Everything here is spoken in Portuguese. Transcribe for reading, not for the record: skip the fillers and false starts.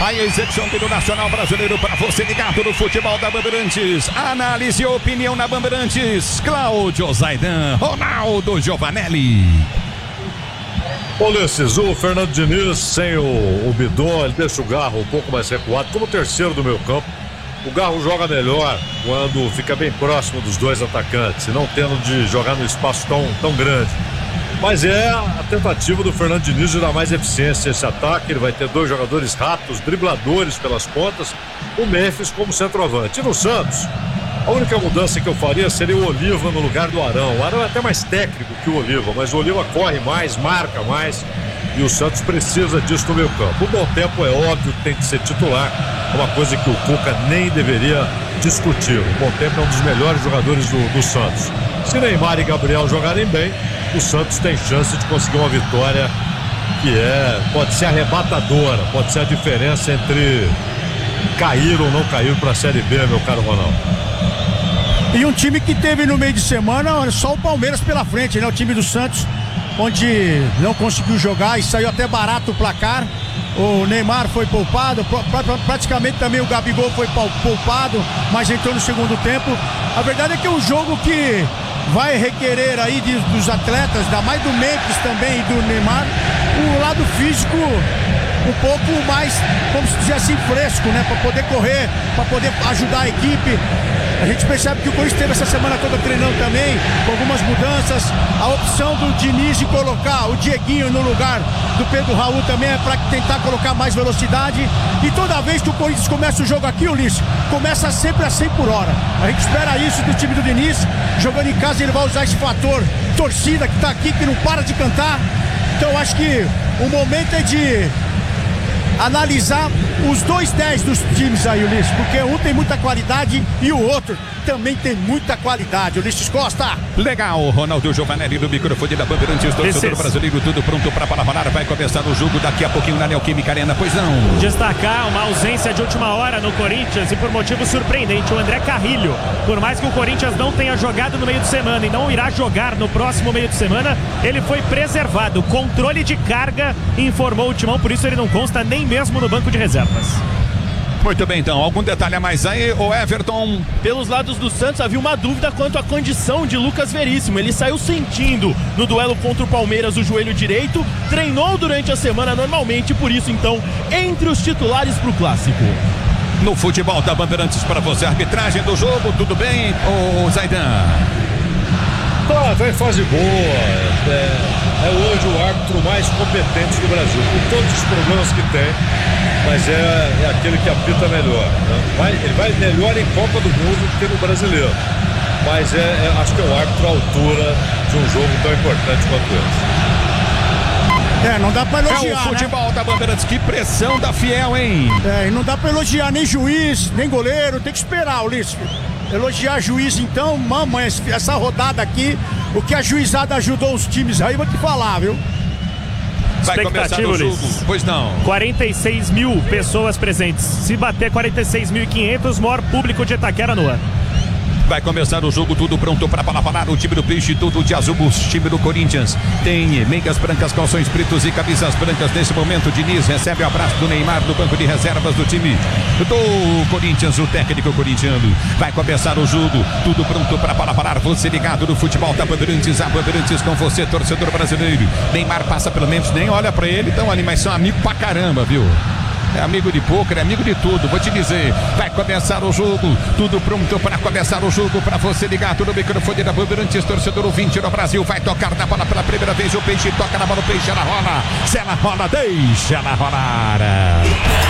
A execução do Nacional Brasileiro para você ligado no futebol da Bandeirantes. Análise e opinião na Bandeirantes. Cláudio Zaidan, Ronaldo Giovanelli. Ulisses, o Fernando Diniz sem o Bidon, ele deixa o Garro um pouco mais recuado, como terceiro do meio campo. O Garro joga melhor quando fica bem próximo dos dois atacantes e não tendo de jogar no espaço tão grande. Mas é a tentativa do Fernando Diniz de dar mais eficiência a esse ataque. Ele vai ter dois jogadores rápidos, dribladores pelas pontas, o Memphis como centroavante. E no Santos, a única mudança que eu faria seria o Oliva no lugar do Arão. O Arão é até mais técnico que o Oliva, mas o Oliva corre mais, marca mais, e o Santos precisa disso no meio campo. O bom tempo é óbvio que tem que ser titular, uma coisa que o Cuca nem deveria discutir. O bom tempo é um dos melhores jogadores do Santos. Se Neymar e Gabriel jogarem bem, o Santos tem chance de conseguir uma vitória que pode ser arrebatadora, pode ser a diferença entre cair ou não cair para a Série B, meu caro Ronaldo. E um time que teve no meio de semana só o Palmeiras pela frente, né? O time do Santos, onde não conseguiu jogar e saiu até barato o placar. O Neymar foi poupado, praticamente também o Gabigol foi poupado, mas entrou no segundo tempo. A verdade é que é um jogo que vai requerer aí dos atletas, ainda mais do Memphis também e do Neymar, o lado físico um pouco mais, vamos dizer assim, fresco, né? Para poder correr, para poder ajudar a equipe. A gente percebe que o Corinthians teve essa semana toda treinando também, com algumas mudanças. A opção do Diniz de colocar o Dieguinho no lugar do Pedro Raul também é para tentar colocar mais velocidade. E toda vez que o Corinthians começa o jogo aqui, Ulisses, começa sempre a 100 por hora. A gente espera isso do time do Diniz. Jogando em casa, ele vai usar esse fator torcida que tá aqui, que não para de cantar. Então eu acho que o momento é de analisar os dois 10 dos times aí, Ulisses, porque um tem muita qualidade e o outro também tem muita qualidade. Ulisses Costa. Legal, Ronaldo Giovanelli no microfone da Bandeirantes, torcedor brasileiro, tudo pronto para palavrar. Vai começar o jogo daqui a pouquinho na Neoquímica Arena, pois não? Destacar uma ausência de última hora no Corinthians e por motivo surpreendente, o André Carrilho. Por mais que o Corinthians não tenha jogado no meio de semana e não irá jogar no próximo meio de semana, ele foi preservado. Controle de carga, informou o Timão, por isso ele não consta nem mesmo no banco de reservas. Muito bem, então, algum detalhe a mais aí, o Everton? Pelos lados do Santos havia uma dúvida quanto à condição de Lucas Veríssimo. Ele saiu sentindo no duelo contra o Palmeiras o joelho direito, treinou durante a semana normalmente, por isso então, entre os titulares para o Clássico. No futebol da Bandeirantes para você, arbitragem do jogo, tudo bem, ô Zaidan? Tá em fase boa, é hoje o árbitro mais competente do Brasil, com todos os problemas que tem, mas é aquele que apita melhor, né? Ele vai melhor em Copa do Mundo do que no Brasileiro, mas acho que é um árbitro à altura de um jogo tão importante quanto esse. Não dá pra elogiar, o futebol, né? Da Bandeirantes, que pressão da Fiel, hein? E não dá pra elogiar nem juiz, nem goleiro, tem que esperar, Ulisses. Elogiar juiz, então, mamãe, essa rodada aqui, o que a juizada ajudou os times aí, vou te falar, viu? Vai começar o jogo, pois não. 46 mil pessoas presentes. Se bater 46.500, maior público de Itaquera no ano. Vai começar o jogo, tudo pronto para parar o time do Peixe, tudo de azul, o time do Corinthians. Tem meias brancas, calções pretos e camisas brancas. Nesse momento, Diniz recebe o abraço do Neymar do banco de reservas do time do Corinthians, o técnico corintiano. Vai começar o jogo, tudo pronto para parar. Você ligado no futebol da Bandeirantes, a Bandeirantes com você, torcedor brasileiro. Neymar passa pelo menos, nem olha para ele, então ali, mas são amigos pra caramba, viu? É amigo de pôquer, é amigo de tudo, vou te dizer. Vai começar o jogo, tudo pronto para começar o jogo, para você ligado no microfone da Bandeirantes, torcedor ouvinte no Brasil. Vai tocar na bola pela primeira vez, o Peixe toca na bola, o Peixe, ela rola, se ela rola, deixa ela rolar.